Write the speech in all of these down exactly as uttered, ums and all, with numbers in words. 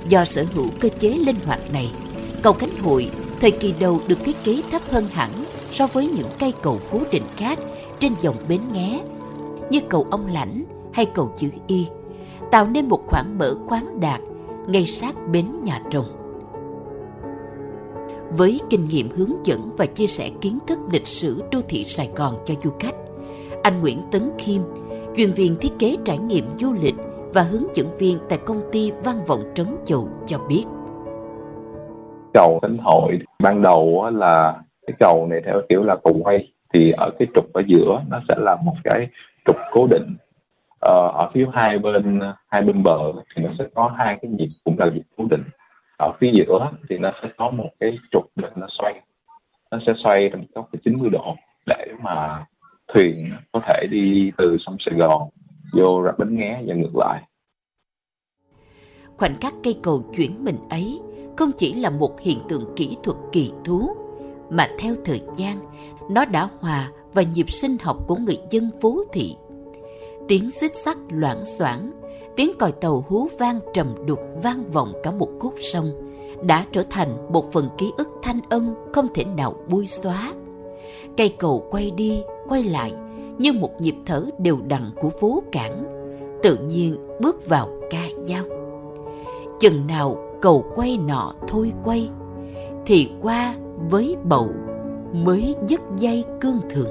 Do sở hữu cơ chế linh hoạt này, cầu Khánh Hội thời kỳ đầu được thiết kế thấp hơn hẳn so với những cây cầu cố định khác trên dòng Bến Nghé như cầu Ông Lãnh hay cầu Chữ Y, tạo nên một khoảng mở khoáng đạt ngay sát bến Nhà Rồng. Với kinh nghiệm hướng dẫn và chia sẻ kiến thức lịch sử đô thị Sài Gòn cho du khách, anh Nguyễn Tấn Khiêm, chuyên viên thiết kế trải nghiệm du lịch và hướng dẫn viên tại công ty Văn Vọng Trấn Chầu cho biết. Cầu Khánh Hội ban đầu là cái cầu này theo kiểu là cầu quay, thì ở cái trục ở giữa nó sẽ là một cái trục cố định. Ờ, ở phía hai bên hai bên bờ thì nó sẽ có hai cái nhịp cũng là nhịp cố định. Ở phía giữa thì nó sẽ có một cái trục để nó xoay, nó sẽ xoay theo một góc chín mươi độ để mà thuyền có thể đi từ sông Sài Gòn vô ra Bến Nghé và ngược lại. Khoảnh khắc cây cầu chuyển mình ấy không chỉ là một hiện tượng kỹ thuật kỳ thú, mà theo thời gian, nó đã hòa vào nhịp sinh học của người dân phố thị. Tiếng xích sắt loảng xoảng, tiếng còi tàu hú vang trầm đục vang vọng cả một khúc sông, đã trở thành một phần ký ức thanh âm không thể nào bôi xóa. Cây cầu quay đi, quay lại như một nhịp thở đều đặn của phố cảng, tự nhiên bước vào ca dao. Chừng nào cầu quay nọ thôi quay, thì qua với bầu mới dứt dây cương thường.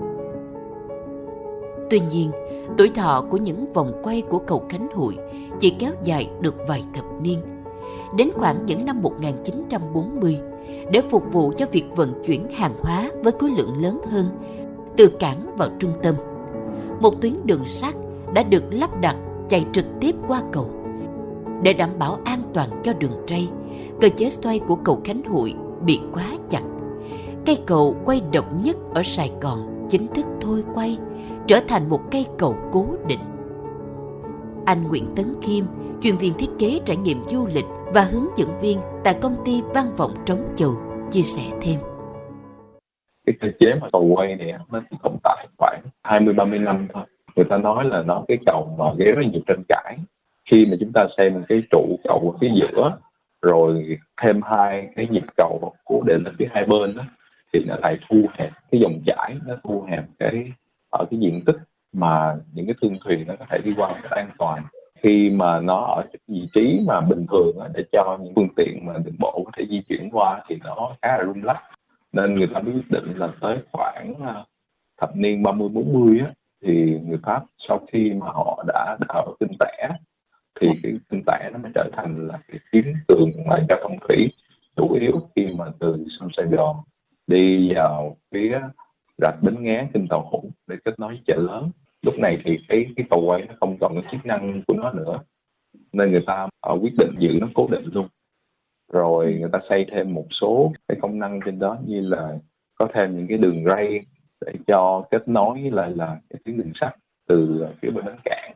Tuy nhiên, tuổi thọ của những vòng quay của cầu Khánh Hội chỉ kéo dài được vài thập niên. Đến khoảng những năm một nghìn chín trăm bốn mươi, để phục vụ cho việc vận chuyển hàng hóa với khối lượng lớn hơn từ cảng vào trung tâm, một tuyến đường sắt đã được lắp đặt chạy trực tiếp qua cầu. Để đảm bảo an toàn cho đường ray, cơ chế xoay của cầu Khánh Hội bị quá chặt. Cây cầu quay độc nhất ở Sài Gòn chính thức thôi quay, trở thành một cây cầu cố định. Anh Nguyễn Tấn Khiêm, chuyên viên thiết kế trải nghiệm du lịch và hướng dẫn viên tại công ty Văn Vọng Trấn Chầu, chia sẻ thêm. Cái cơ chế mà cầu quay này nó chỉ tồn tại khoảng hai mươi ba mươi năm thôi. Người ta nói là nó cái cầu mà gây rất nhiều tranh cãi. Khi mà chúng ta xem cái trụ cầu ở phía giữa, rồi thêm hai cái nhịp cầu cố định ở phía hai bên đó, thì nó lại thu hẹp cái dòng chảy, nó thu hẹp cái ở cái diện tích mà những cái thương thuyền nó có thể đi qua một cách an toàn. Khi mà nó ở vị trí mà bình thường á, để cho những phương tiện mà đường bộ có thể di chuyển qua thì nó khá là rung lắc. Nên người ta mới quyết định là tới khoảng thập niên ba mươi bốn mươi á, thì người Pháp sau khi mà họ đã đào kinh tẻ, thì cái kinh tẻ nó mới trở thành là cái tuyến đường ngoại giao thông thủy chủ yếu khi mà từ sông Sài Gòn đi vào phía rạch Bến Nghé, kênh Tàu Hủ để kết nối với chợ lớn. Lúc này thì cái cái cầu quay nó không còn cái chức năng của nó nữa, nên người ta họ quyết định giữ nó cố định luôn. Rồi người ta xây thêm một số cái công năng trên đó, như là có thêm những cái đường ray để cho kết nối với lại là cái tuyến đường sắt từ phía bên bến cảng.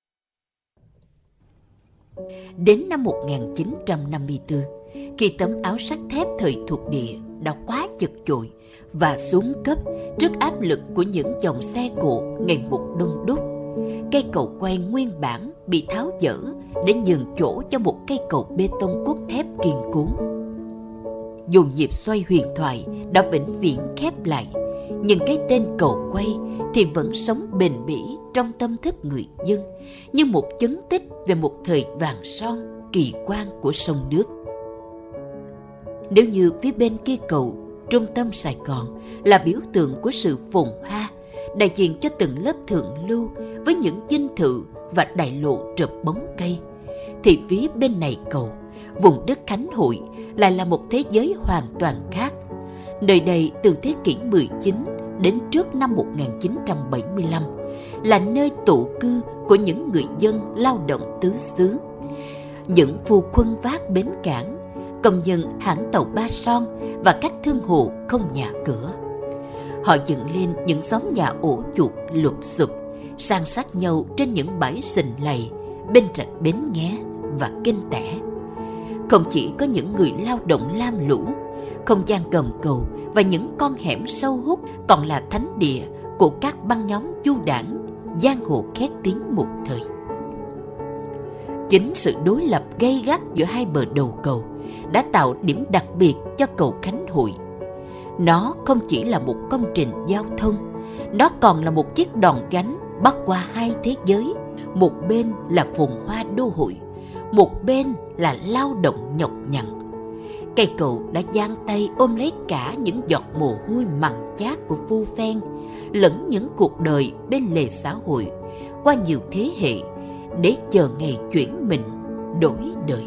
Đến năm một nghìn chín trăm năm mươi tư, khi tấm áo sắt thép thời thuộc địa đã quá chật chội và xuống cấp trước áp lực của những dòng xe cộ ngày một đông đúc, cây cầu quay nguyên bản bị tháo dỡ để nhường chỗ cho một cây cầu bê tông cốt thép kiên cố. Dù nhịp xoay huyền thoại đã vĩnh viễn khép lại, nhưng cái tên cầu quay thì vẫn sống bền bỉ trong tâm thức người dân như một chứng tích về một thời vàng son kỳ quan của sông nước. Nếu như phía bên kia cầu, trung tâm Sài Gòn là biểu tượng của sự phồn hoa, đại diện cho từng lớp thượng lưu với những dinh thự và đại lộ rợp bóng cây, thì phía bên này cầu, vùng đất Khánh Hội lại là một thế giới hoàn toàn khác. Nơi đây từ thế kỷ mười chín đến trước năm một nghìn chín trăm bảy mươi lăm là nơi tụ cư của những người dân lao động tứ xứ, những phu khuân vác bến cảng, công nhân hãng tàu Ba Son và các thương hộ không nhà cửa. Họ dựng lên những xóm nhà ổ chuột lụp xụp, san sát nhau trên những bãi sình lầy bên rạch Bến Nghé và kênh Tẻ. Không chỉ có những người lao động lam lũ, không gian gầm cầu và những con hẻm sâu hút còn là thánh địa của các băng nhóm du đảng, giang hồ khét tiếng một thời. Chính sự đối lập gay gắt giữa hai bờ đầu cầu đã tạo điểm đặc biệt cho cầu Khánh Hội. Nó không chỉ là một công trình giao thông, nó còn là một chiếc đòn gánh bắc qua hai thế giới. Một bên là phồn hoa đô hội, một bên là lao động nhọc nhằn. Cây cầu đã giang tay ôm lấy cả những giọt mồ hôi mặn chát của phu phen, lẫn những cuộc đời bên lề xã hội qua nhiều thế hệ, để chờ ngày chuyển mình đổi đời.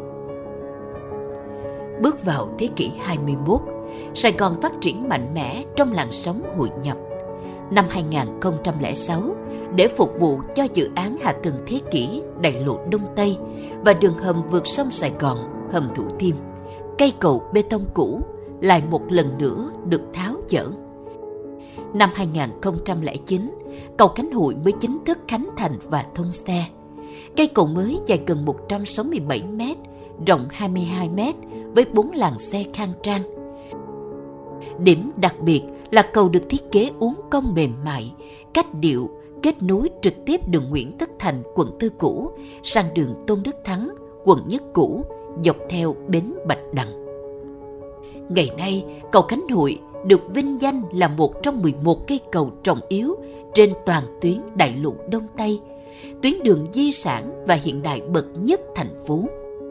Bước vào thế kỷ hai mươi mốt, Sài Gòn phát triển mạnh mẽ trong làn sóng hội nhập. Năm hai không không sáu, để phục vụ cho dự án hạ tầng thế kỷ đại lộ Đông Tây và đường hầm vượt sông Sài Gòn, hầm Thủ Thiêm, cây cầu bê tông cũ lại một lần nữa được tháo dỡ. Năm hai không không chín, cầu Khánh Hội mới chính thức khánh thành và thông xe. Cây cầu mới dài gần một trăm sáu mươi bảy mét, rộng hai mươi hai mét với bốn làn xe khang trang. Điểm đặc biệt là cầu được thiết kế uốn cong mềm mại, cách điệu, kết nối trực tiếp đường Nguyễn Tất Thành, quận tư cũ sang đường Tôn Đức Thắng, quận Nhất cũ, dọc theo bến Bạch Đằng. Ngày nay, cầu Khánh Hội được vinh danh là một trong mười một cây cầu trọng yếu trên toàn tuyến đại lộ Đông Tây, tuyến đường di sản và hiện đại bậc nhất thành phố.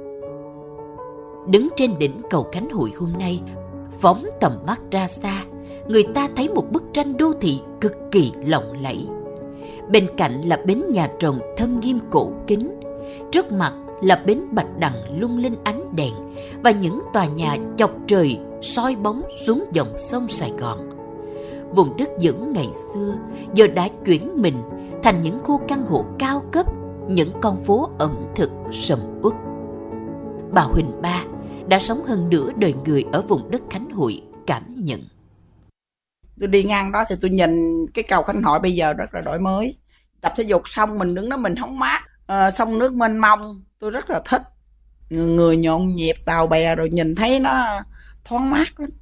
Đứng trên đỉnh cầu Khánh Hội hôm nay, phóng tầm mắt ra xa, người ta thấy một bức tranh đô thị cực kỳ lộng lẫy. Bên cạnh là bến nhà rồng thâm nghiêm cổ kính, trước mặt là bến Bạch Đằng lung linh ánh đèn và những tòa nhà chọc trời soi bóng xuống dòng sông Sài Gòn. Vùng đất dưỡng ngày xưa giờ đã chuyển mình thành những khu căn hộ cao cấp, những con phố ẩm thực sầm uất. Bà Huỳnh Ba đã sống hơn nửa đời người ở vùng đất Khánh Hội cảm nhận. Tôi đi ngang đó thì tôi nhìn cái cầu Khánh Hội bây giờ rất là đổi mới. Tập thể dục xong mình đứng đó mình hóng mát, à, sông nước mênh mông, tôi rất là thích. Người, người nhộn nhịp tàu bè rồi nhìn thấy nó thoáng mát lắm.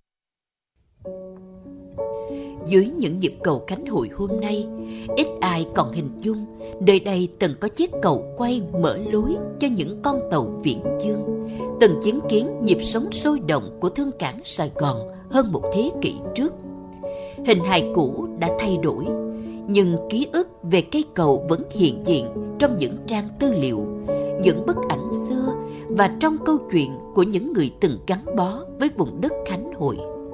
Dưới những nhịp cầu Khánh Hội hôm nay, ít ai còn hình dung nơi đây từng có chiếc cầu quay mở lối cho những con tàu viễn dương, từng chứng kiến nhịp sống sôi động của thương cảng Sài Gòn hơn một thế kỷ trước. Hình hài cũ đã thay đổi, nhưng ký ức về cây cầu vẫn hiện diện trong những trang tư liệu, những bức ảnh xưa và trong câu chuyện của những người từng gắn bó với vùng đất Khánh Hội.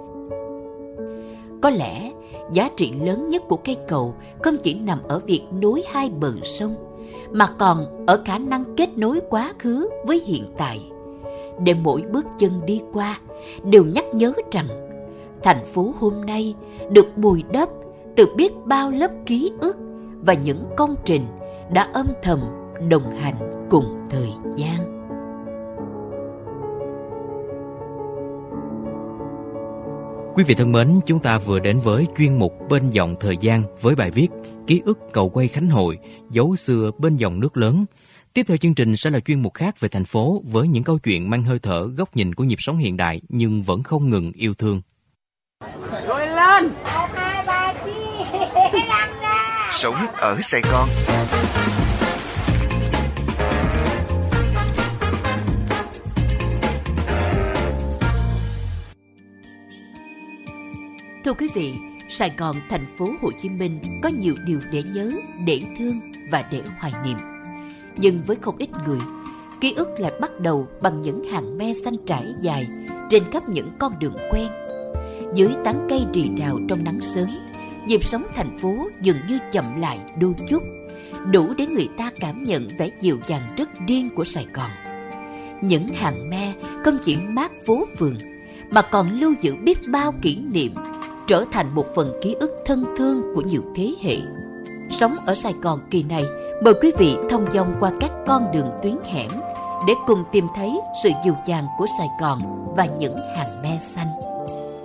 Có lẽ giá trị lớn nhất của cây cầu không chỉ nằm ở việc nối hai bờ sông, mà còn ở khả năng kết nối quá khứ với hiện tại, để mỗi bước chân đi qua đều nhắc nhớ rằng thành phố hôm nay được bồi đắp từ biết bao lớp ký ức và những công trình đã âm thầm đồng hành cùng thời gian. Quý vị thân mến, chúng ta vừa đến với chuyên mục Bên dòng thời gian với bài viết Ký ức cầu quay Khánh Hội, dấu xưa bên dòng nước lớn. Tiếp theo chương trình sẽ là chuyên mục khác về thành phố với những câu chuyện mang hơi thở góc nhìn của nhịp sống hiện đại nhưng vẫn không ngừng yêu thương. Rồi lên! Sống ở Sài Gòn. Thưa quý vị, Sài Gòn, thành phố Hồ Chí Minh có nhiều điều để nhớ, để thương và để hoài niệm. Nhưng với không ít người, ký ức lại bắt đầu bằng những hàng me xanh trải dài trên khắp những con đường quen. Dưới tán cây rì rào trong nắng sớm, nhịp sống thành phố dường như chậm lại đôi chút, đủ để người ta cảm nhận vẻ dịu dàng rất riêng của Sài Gòn. Những hàng me không chỉ mát phố phường, mà còn lưu giữ biết bao kỷ niệm, trở thành một phần ký ức thân thương của nhiều thế hệ. Sống ở Sài Gòn kỳ này, mời quý vị thông dong qua các con đường tuyến hẻm để cùng tìm thấy sự dịu dàng của Sài Gòn và những hàng me xanh.